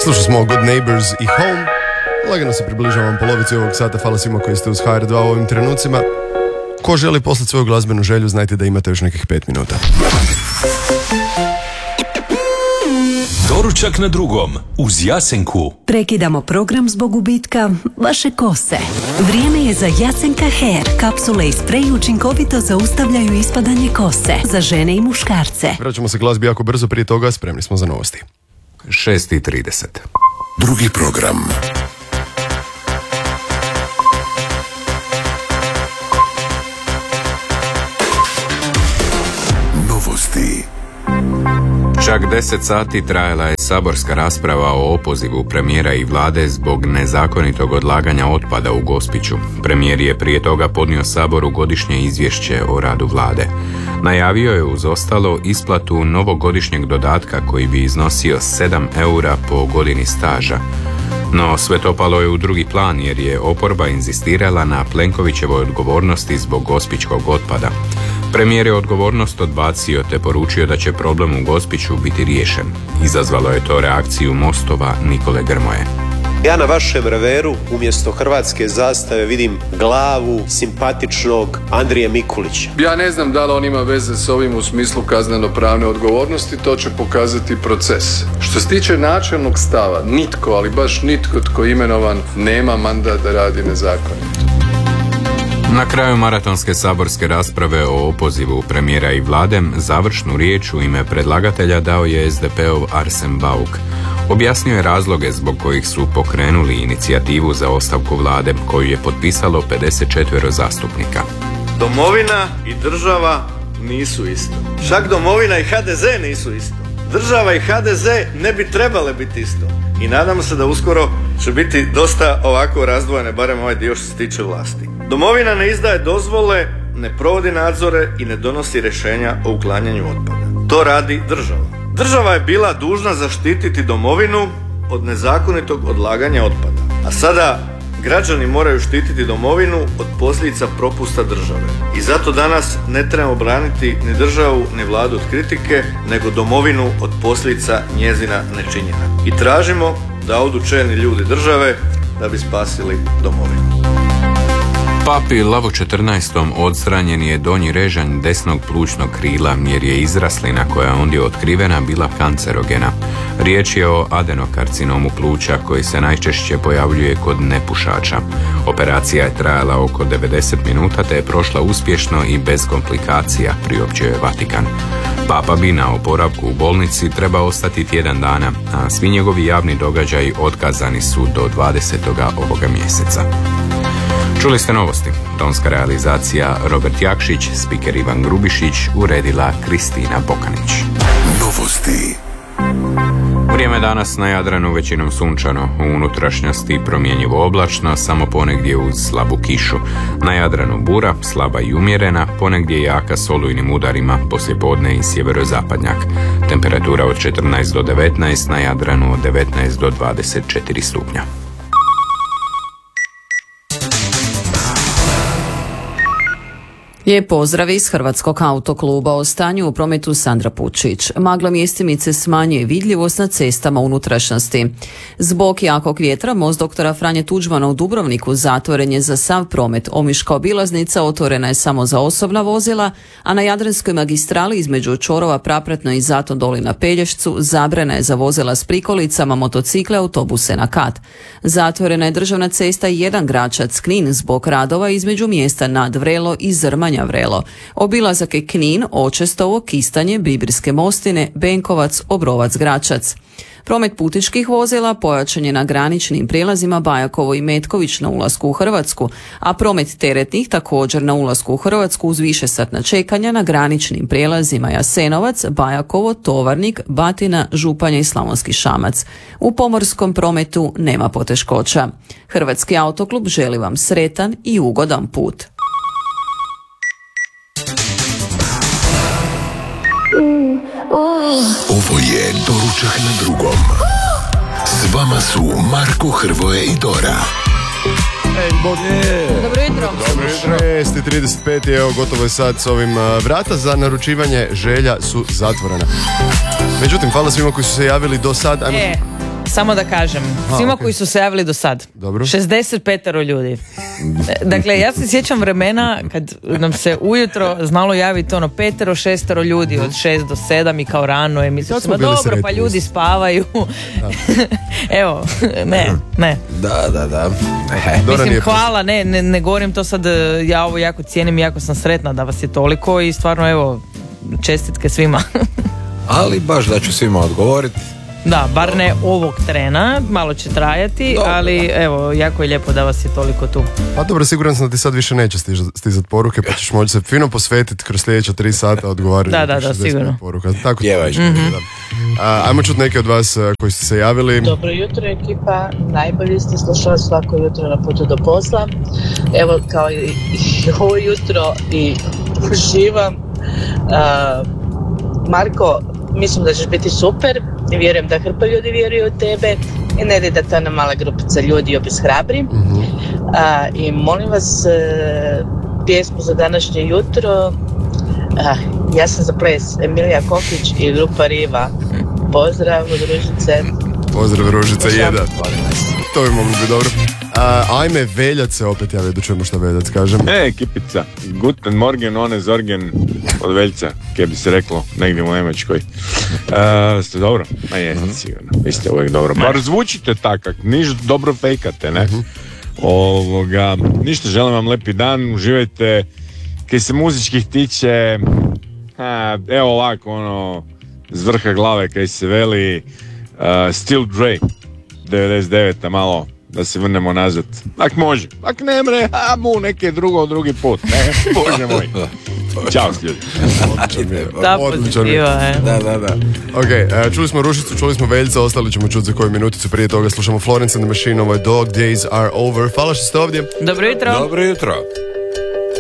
Slušali smo Good Neighbors i Home. Lagano se približavam polovici ovog sata. Hvala svima koji ste uz HR2 u ovim trenucima. Ko želi poslati svoju glazbenu želju, znajte da imate još nekih 5 minuta. Doručak na drugom uz Jasenku. Prekidamo program zbog gubitka vaše kose. Vrijeme je za Jasenka Hair. Kapsule i sprej učinkovito zaustavljaju ispadanje kose za žene i muškarce. Vraćamo se glazbi jako brzo, prije toga spremni smo za novosti. 6:30. Drugi program. Novosti. Čak 10 sati trajala je saborska rasprava o opozivu premijera i vlade zbog nezakonitog odlaganja otpada u Gospiću. Premijer je prije toga podnio Saboru godišnje izvješće o radu vlade. Najavio je uz ostalo isplatu novogodišnjeg dodatka koji bi iznosio 7 eura po godini staža. No sve to palo je u drugi plan jer je oporba inzistirala na Plenkovićevoj odgovornosti zbog gospićkog otpada. Premijer je odgovornost odbacio te poručio da će problem u Gospiću biti riješen. Izazvalo je to reakciju Mostova Nikole Grmoje. Ja na vašem reveru umjesto hrvatske zastave vidim glavu simpatičnog Andrije Mikulića. Ja ne znam da li on ima veze s ovim u smislu kazneno-pravne odgovornosti, to će pokazati proces. Što se tiče načelnog stava, nitko, ali baš nitko tko je imenovan nema mandat da radi nezakonito. Na kraju maratonske saborske rasprave o opozivu premijera i vlade završnu riječ u ime predlagatelja dao je SDP-ov Arsen Bauk. Objasnio je razloge zbog kojih su pokrenuli inicijativu za ostavku vlade koju je potpisalo 54 zastupnika. Domovina i država nisu isto. Čak domovina i HDZ nisu isto. Država i HDZ ne bi trebale biti isto. I nadamo se da uskoro će biti dosta ovako razdvojene, barem ovaj dio što se tiče vlasti. Domovina ne izdaje dozvole, ne provodi nadzore i ne donosi rješenja o uklanjanju otpada. To radi država. Država je bila dužna zaštititi domovinu od nezakonitog odlaganja otpada. A sada građani moraju štititi domovinu od posljedica propusta države. I zato danas ne trebamo braniti ni državu ni vladu od kritike, nego domovinu od posljedica njezina nečinjenja. I tražimo da odu čelni ljudi države da bi spasili domovinu. Papi Lavo XIV. Odstranjen je donji režanj desnog plućnog krila jer je izraslina koja je ondje otkrivena bila kancerogena. Riječ je o adenokarcinomu pluća koji se najčešće pojavljuje kod nepušača. Operacija je trajala oko 90 minuta te je prošla uspješno i bez komplikacija, priopćio je Vatikan. Papa bi na oporavku u bolnici treba ostati tjedan dana, a svi njegovi javni događaji otkazani su do 20. ovoga mjeseca. Čuli ste novosti. Tonska realizacija Robert Jakšić, spiker Ivan Grubišić, uredila Kristina Bokanić. Novosti. Vrijeme danas na Jadranu većinom sunčano, u unutrašnjosti promjenjivo oblačno, samo ponegdje uz slabu kišu. Na Jadranu bura, slaba i umjerena, ponegdje jaka s olujnim udarima, poslijepodne i sjeverozapadnjak. Temperatura od 14 do 19, na Jadranu od 19 do 24 stupnja. Lijep pozdrav iz Hrvatskog autokluba. O stanju u prometu Sandra Pučić. Magla mjestimice smanjuje vidljivost na cestama unutrašnjosti. Zbog jakog vjetra most doktora Franje Tuđmana u Dubrovniku zatvoren je za sav promet. Omiška obilaznica otvorena je samo za osobna vozila, a na Jadranskoj magistrali između čvorova Prapratno i Zaton Doli na Pelješcu zabrana je za vozila s prikolicama, motocikle, autobuse na kat. Zatvorena je državna cesta 1 Gračac-Knin zbog radova između mjesta Nad Vrelo i Zrmanja Vrelo. Obilazak je Knin, Očestovo, Kistanje, Bibirske Mostine, Benkovac, Obrovac, Gračac. Promet putničkih vozila pojačan je na graničnim prijelazima Bajakovo i Metković na ulasku u Hrvatsku, a promet teretnih također na ulasku u Hrvatsku uz višesatna čekanja na graničnim prijelazima Jasenovac, Bajakovo, Tovarnik, Batina, Županja i Slavonski Šamac. U pomorskom prometu nema poteškoća. Hrvatski autoklub želi vam sretan i ugodan put. Ovo je Doručak na drugom. S vama su Marko, Hrvoje i Dora. Dobro jutro. 6:35 je, evo, gotovo je sad s ovim. Vrata za naručivanje želja su zatvorena. Međutim, hvala svima koji su se javili do sad. Samo da kažem, svima koji su se javili do sad, Dobro. 65 ljudi. Dakle, ja se sjećam vremena kad nam se ujutro znalo javiti 5-6 ljudi od 6 do 7 i kao rano je, mislim, dobro, sretni. Pa ljudi spavaju. Evo, ne. Da. Mislim, hvala, ne govorim to sad, ja ovo jako cijenim i jako sam sretna da vas je toliko i stvarno, evo, čestitke svima. Ali baš da ću svima odgovoriti. Da, bar ne ovog trena, malo će trajati, dobro, ali evo, jako je lijepo da vas je toliko tu. Pa dobro, siguran sam da ti sad više neće stizati poruke, pa ćeš moći se fino posvetiti kroz sljedeća 3 sata odgovarati. Da, sigurno. Poruka. Tako ajmo čuti neke od vas koji ste se javili. Dobro jutro ekipa, najbolji ste slušali svako jutro na putu do posla. Evo, kao i ovo jutro i uživam. Marko, mislim da ćeš biti super i vjerujem da hrpa ljudi vjeruju u tebe i ne da ta na mala grupica ljudi obeshrabri. I molim vas pjesmu za današnje jutro. Ja sam za ples Emilija Kokić i grupa Riva. Pozdrav od Ružice. Pozdrav Ružice 1. To bi mogli biti dobro. Ajme, Veljac se opet javio, da čujemo što Veljac kažem. Ekipica, Guten Morgen, one Zorgen od Veljca, kje bi se reklo, negdje u Njemačkoj. Ste dobro? Ma jeste sigurno, vi ste uvijek dobro. Bar zvučite takak, niš dobro fejkate, ne? Ništa, želim vam lepi dan, uživajte. Kaj se muzičkih tiče, evo ovako, z vrha glave kaj se veli, Still Dre, 99. malo, da se vrnemo nazad. Ak može, ak ne mre, neke drugi put, ne, Bože moj. Ćao ljudi. Odličan je. Da. Ok, čuli smo Rušicu, čuli smo Veljca, ostali ćemo čuti za koju minuticu. Prije toga slušamo Florence and the Machine, ovo je Dog Days Are Over. Hvala što ste ovdje. Dobro jutro. Dobro jutro.